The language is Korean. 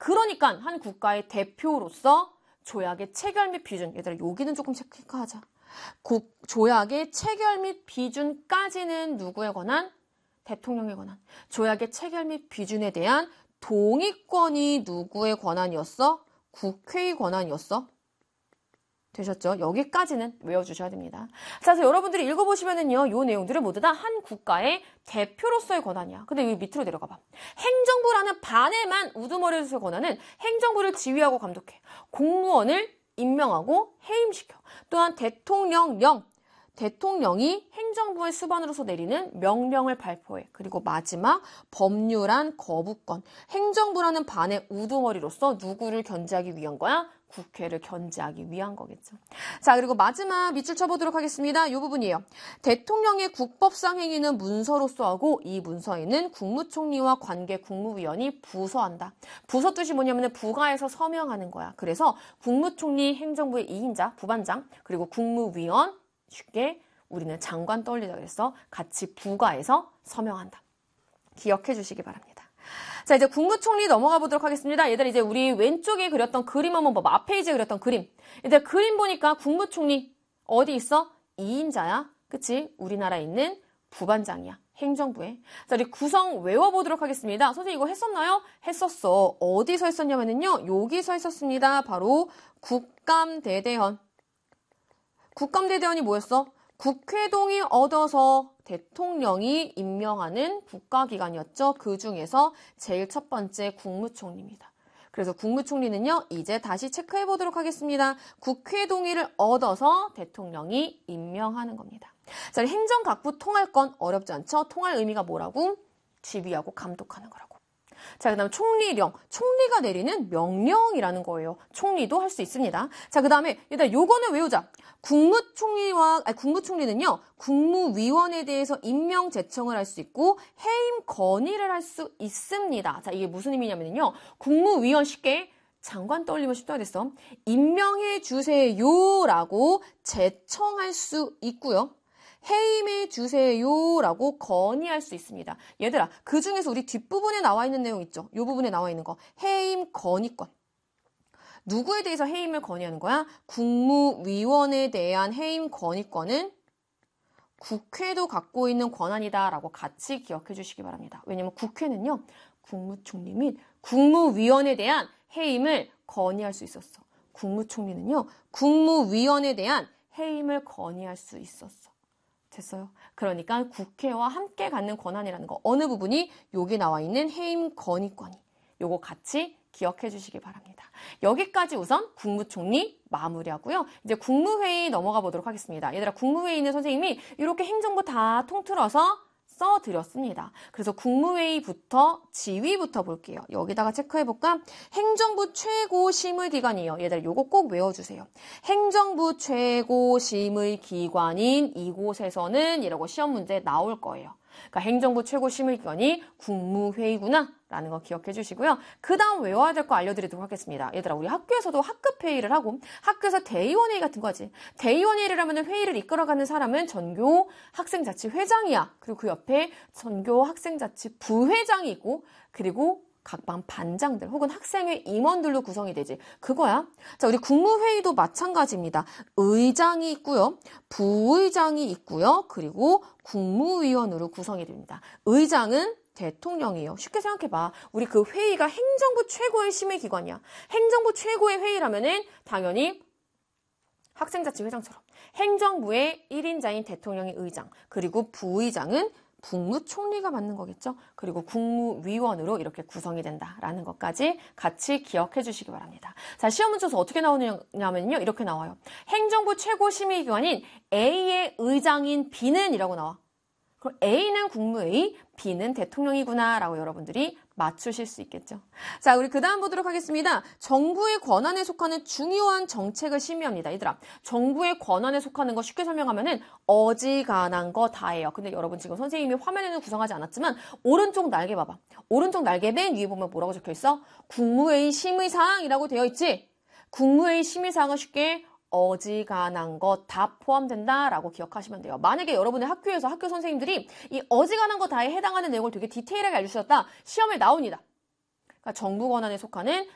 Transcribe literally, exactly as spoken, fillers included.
그러니까 한 국가의 대표로서 조약의 체결 및 비준, 얘들아 여기는 조금 체크하자. 국, 조약의 체결 및 비준까지는 누구에 관한? 대통령에 관한. 조약의 체결 및 비준에 대한 동의권이 누구의 권한이었어? 국회의 권한이었어. 되셨죠? 여기까지는 외워주셔야 됩니다. 자, 그래서 여러분들이 읽어보시면은요, 요 내용들은 모두 다 한 국가의 대표로서의 권한이야. 근데 여기 밑으로 내려가봐. 행정부라는 반에만 우두머리로서의 권한은 행정부를 지휘하고 감독해. 공무원을 임명하고 해임시켜. 또한 대통령령, 대통령이 행정부의 수반으로서 내리는 명령을 발표해. 그리고 마지막 법률안 거부권. 행정부라는 반의 우두머리로서 누구를 견제하기 위한 거야? 국회를 견제하기 위한 거겠죠. 자, 그리고 마지막 밑줄 쳐보도록 하겠습니다. 이 부분이에요. 대통령의 국법상 행위는 문서로서 하고 이 문서에는 국무총리와 관계 국무위원이 부서한다. 부서 뜻이 뭐냐면 부가에서 서명하는 거야. 그래서 국무총리 행정부의 이인자, 부반장, 그리고 국무위원, 쉽게 우리는 장관 떠올리자 그래서 같이 부가에서 서명한다. 기억해 주시기 바랍니다. 자, 이제 국무총리 넘어가 보도록 하겠습니다. 얘들 이제 우리 왼쪽에 그렸던 그림 한번 봐봐. 앞페이지에 그렸던 그림. 얘들 그림 보니까 국무총리 어디 있어? 이인자야. 그치? 우리나라에 있는 부반장이야. 행정부에. 자, 우리 구성 외워보도록 하겠습니다. 선생님 이거 했었나요? 했었어. 어디서 했었냐면요. 여기서 했었습니다. 바로 국감대대헌. 국감대대헌이 뭐였어? 국회 동의 얻어서 대통령이 임명하는 국가기관이었죠. 그 중에서 제일 첫 번째 국무총리입니다. 그래서 국무총리는요. 이제 다시 체크해 보도록 하겠습니다. 국회 동의를 얻어서 대통령이 임명하는 겁니다. 자, 행정각부 통할권 어렵지 않죠? 통할 의미가 뭐라고? 지휘하고 감독하는 거라고. 자, 그 다음에 총리령. 총리가 내리는 명령이라는 거예요. 총리도 할 수 있습니다. 자, 그 다음에 일단 요거는 외우자. 국무총리와, 아니, 국무총리는요, 국무위원에 대해서 임명 제청을 할 수 있고, 해임 건의를 할 수 있습니다. 자, 이게 무슨 의미냐면요, 국무위원 쉽게 장관 떠올리면 쉽다 그랬어. 임명해 주세요라고 제청할 수 있고요. 해임해 주세요라고 건의할 수 있습니다. 얘들아, 그 중에서 우리 뒷부분에 나와 있는 내용 있죠? 이 부분에 나와 있는 거. 해임 건의권. 누구에 대해서 해임을 건의하는 거야? 국무위원에 대한 해임 건의권은 국회도 갖고 있는 권한이다라고 같이 기억해 주시기 바랍니다. 왜냐면 국회는요, 국무총리 및 국무위원에 대한 해임을 건의할 수 있었어. 국무총리는요, 국무위원에 대한 해임을 건의할 수 있었어. 됐어요? 그러니까 국회와 함께 갖는 권한이라는 거. 어느 부분이 여기 나와 있는 해임 건의권이. 요거 같이 기억해 주시기 바랍니다. 여기까지 우선 국무총리 마무리하고요. 이제 국무회의 넘어가 보도록 하겠습니다. 얘들아, 국무회의는 선생님이 이렇게 행정부 다 통틀어서 써드렸습니다. 그래서 국무회의부터 지휘부터 볼게요. 여기다가 체크해볼까? 행정부 최고 심의기관이에요. 얘들 요거 꼭 외워주세요. 행정부 최고 심의기관인 이곳에서는 이라고 시험 문제 나올 거예요. 그러니까 행정부 최고 심의기관이 국무회의구나 라는 거 기억해 주시고요. 그 다음 외워야 될 거 알려드리도록 하겠습니다. 얘들아, 우리 학교에서도 학급 회의를 하고 학교에서 대의원회의 같은 거지. 대의원회의를 하면 회의를 이끌어가는 사람은 전교 학생자치회장이야. 그리고 그 옆에 전교 학생자치 부회장이 있고 그리고 각 반 반장들 혹은 학생회 임원들로 구성이 되지. 그거야. 자, 우리 국무회의도 마찬가지입니다. 의장이 있고요. 부의장이 있고요. 그리고 국무위원으로 구성이 됩니다. 의장은 대통령이에요. 쉽게 생각해봐. 우리 그 회의가 행정부 최고의 심의기관이야. 행정부 최고의 회의라면은 당연히 학생자치회장처럼 행정부의 일 인자인 대통령이 의장, 그리고 부의장은 국무총리가 맡는 거겠죠. 그리고 국무위원으로 이렇게 구성이 된다라는 것까지 같이 기억해 주시기 바랍니다. 자, 시험 문제에서 어떻게 나오냐면요. 이렇게 나와요. 행정부 최고 심의기관인 A의 의장인 B는 이라고 나와. 그럼 A는 국무회의, B는 대통령이구나 라고 여러분들이 맞추실 수 있겠죠. 자, 우리 그 다음 보도록 하겠습니다. 정부의 권한에 속하는 중요한 정책을 심의합니다. 얘들아, 정부의 권한에 속하는 거 쉽게 설명하면은 어지간한 거 다예요. 근데 여러분 지금 선생님이 화면에는 구성하지 않았지만 오른쪽 날개 봐봐. 오른쪽 날개 맨 위에 보면 뭐라고 적혀 있어? 국무회의 심의사항이라고 되어 있지? 국무회의 심의사항은 쉽게 어지간한 것 다 포함된다라고 기억하시면 돼요. 만약에 여러분의 학교에서 학교 선생님들이 이 어지간한 것 다에 해당하는 내용을 되게 디테일하게 알려주셨다. 시험에 나옵니다. 그러니까 정부 권한에 속하는